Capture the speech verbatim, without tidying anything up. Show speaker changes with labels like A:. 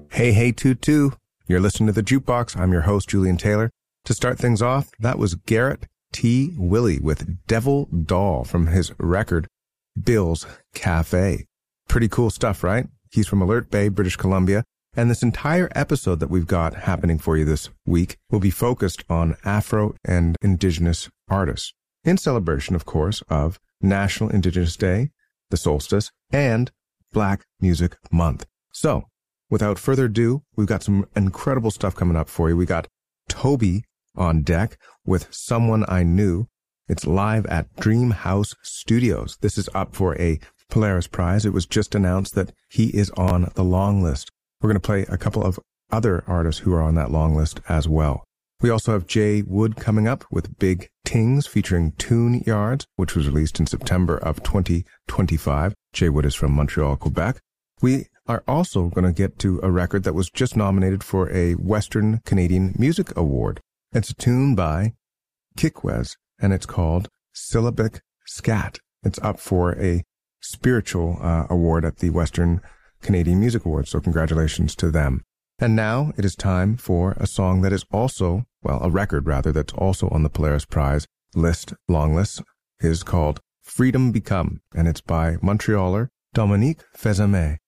A: Hey, hey, Tutu. You're listening to The Jukebox. I'm your host, Julian Taylor. To start things off, that was Garrett T. Willie with Devil Doll from his record, Bill's Cafe. Pretty cool stuff, right? He's from Alert Bay, British Columbia. And this entire episode that we've got happening for you this week will be focused on Afro and Indigenous artists, in celebration, of course, of National Indigenous Day, the solstice, and Black Music Month. So, without further ado, we've got some incredible stuff coming up for you. We got Toby on deck with Someone I Knew. It's live at Dream House Studios. This is up for a Polaris Prize. It was just announced that he is on the long list. We're going to play a couple of other artists who are on that long list as well. We also have Jay Wood coming up with Big Tings featuring Tune Yards, which was released in September of twenty twenty-five. Jay Wood is from Montreal, Quebec. We are also going to get to a record that was just nominated for a Western Canadian Music Award. It's a tune by Kikwes, and it's called Syllabic Scat. It's up for a spiritual uh, award at the Western Canadian Music Awards, so congratulations to them. And now it is time for a song that is also, well, a record rather, that's also on the Polaris Prize list, long list, is called Freedom Become, and it's by Montrealer Dominique Fezame.